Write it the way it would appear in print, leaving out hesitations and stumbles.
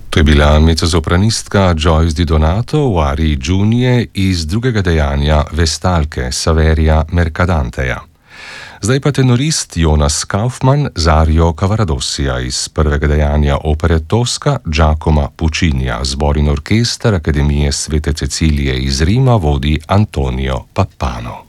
To je bila mezzosopranistka Joyce Di Donato v ariji Giunie iz drugega dejanja Vestalke Saveria Mercadanteja. Zdaj pa tenorist Jonas Kaufmann z arijo Cavaradossia iz prvega dejanja opere Tosca Giacomo Puccinija. Zbor in orkester Akademije Svete Cecilije iz Rima vodi Antonio Pappano.